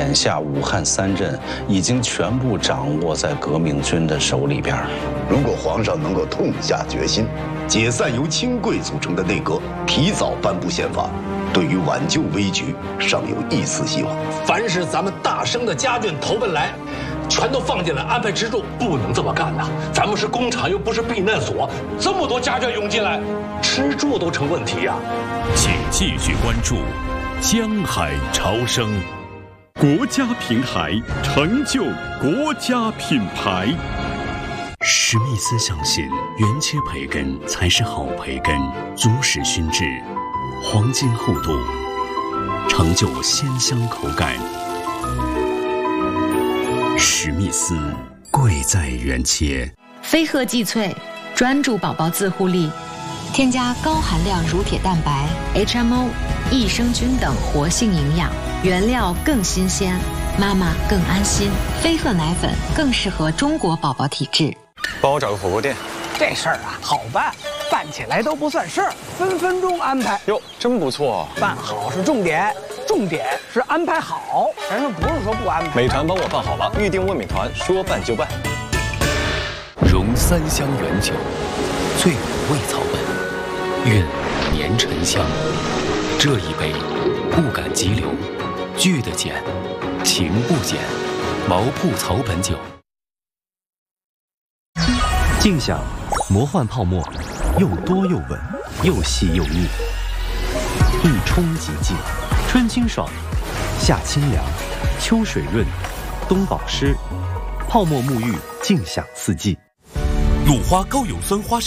眼下武汉3镇已经全部掌握在革命军的手里边。 如果皇上能够痛下决心，解散由亲贵组成的内阁，提早颁布宪法，对于挽救危局尚有一丝希望。 凡是咱们大生的家眷投奔来，全都放进来安排吃住，不能这么干呐！咱们是工厂，又不是避难所，这么多家眷涌进来，吃住都成问题呀！ 请继续关注江海潮生，国家平台成就国家品牌。 史密斯相信，原切培根才是好培根，足使熏制，黄金厚度，成就鲜香口感。史密斯，贵在原切。 飞鹤济萃，专注宝宝自护力，添加高含量乳铁蛋白、HMO、益生菌等活性营养，原料更新鲜，妈妈更安心。飞鹤奶粉更适合中国宝宝体质。 帮我找个火锅店。 这事儿啊，好办，办起来都不算事儿，分分钟安排。 哟，真不错。 办好是重点，重点是安排好。咱们不是说不安排。 美团帮我办好了，预定问美团，说办就办。 融3香原酒，最五味草本，韵年沉香。这一杯，不敢急流，聚得减，情不减。毛铺草本酒。 静享魔幻泡沫，又多又稳，又细又腻，一冲即净，春清爽，夏清凉，秋水润，冬保湿，泡沫沐浴，静享四季。 乳花高有酸花生。